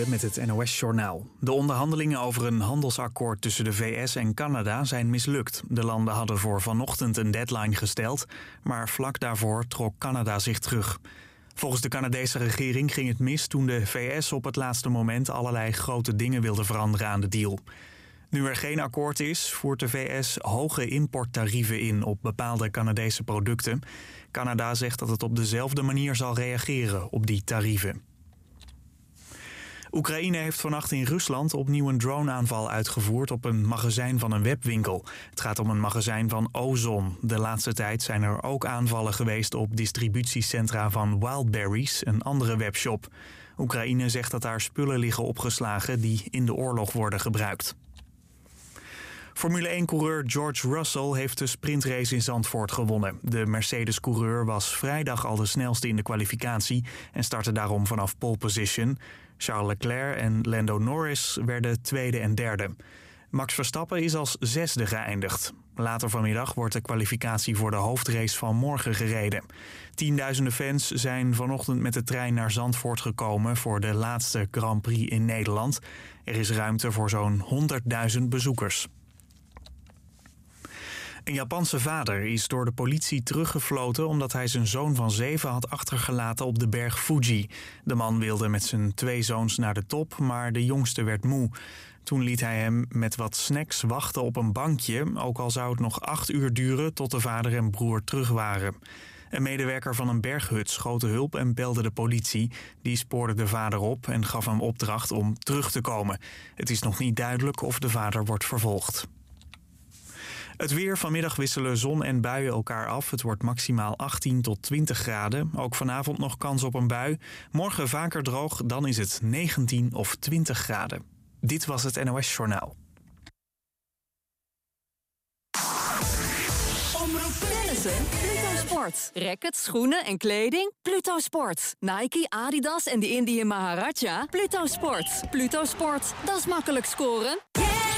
Linde met het NOS-journaal. De onderhandelingen over een handelsakkoord tussen de VS en Canada zijn mislukt. De landen hadden voor vanochtend een deadline gesteld, maar vlak daarvoor trok Canada zich terug. Volgens de Canadese regering ging het mis toen de VS op het laatste moment allerlei grote dingen wilde veranderen aan de deal. Nu er geen akkoord is, voert de VS hoge importtarieven in op bepaalde Canadese producten. Canada zegt dat het op dezelfde manier zal reageren op die tarieven. Oekraïne heeft vannacht in Rusland opnieuw een droneaanval uitgevoerd op een magazijn van een webwinkel. Het gaat om een magazijn van Ozon. De laatste tijd zijn er ook aanvallen geweest op distributiecentra van Wildberries, een andere webshop. Oekraïne zegt dat daar spullen liggen opgeslagen die in de oorlog worden gebruikt. Formule 1-coureur George Russell heeft de sprintrace in Zandvoort gewonnen. De Mercedes-coureur was vrijdag al de snelste in de kwalificatie en startte daarom vanaf pole position. Charles Leclerc en Lando Norris werden tweede en derde. Max Verstappen is als zesde geëindigd. Later vanmiddag wordt de kwalificatie voor de hoofdrace van morgen gereden. Tienduizenden fans zijn vanochtend met de trein naar Zandvoort gekomen voor de laatste Grand Prix in Nederland. Er is ruimte voor zo'n 100.000 bezoekers. Een Japanse vader is door de politie teruggefloten omdat hij zijn zoon van 7 had achtergelaten op de berg Fuji. De man wilde met zijn 2 zoons naar de top, maar de jongste werd moe. Toen liet hij hem met wat snacks wachten op een bankje, ook al zou het nog 8 uur duren tot de vader en broer terug waren. Een medewerker van een berghut schoot de hulp en belde de politie. Die spoorde de vader op en gaf hem opdracht om terug te komen. Het is nog niet duidelijk of de vader wordt vervolgd. Het weer: vanmiddag wisselen zon en buien elkaar af. Het wordt maximaal 18 tot 20 graden. Ook vanavond nog kans op een bui. Morgen vaker droog, dan is het 19 of 20 graden. Dit was het NOS Journaal. Omroep Tennissen, Pluto Sport. Rackets, schoenen en kleding, Pluto Sport. Nike, Adidas en de Indian Maharaja, Pluto Sport. Pluto Sport, dat is makkelijk scoren. Yeah!